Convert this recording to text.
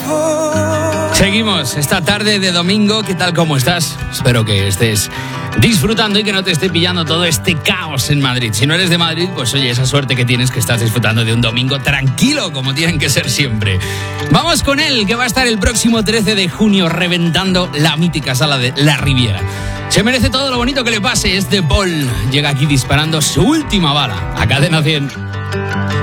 Seguimos esta tarde de domingo. ¿Qué tal? ¿Cómo estás? Espero que estés disfrutando y que no te esté pillando todo este caos en Madrid. Si no eres de Madrid, pues oye, esa suerte que tienes que estás disfrutando de un domingo tranquilo, como tienen que ser siempre. Vamos con él, que va a estar el próximo 13 de junio reventando la mítica sala de La Riviera. Se merece todo lo bonito que le pase. Es The Paul. Llega aquí disparando su última bala a Cadena 100.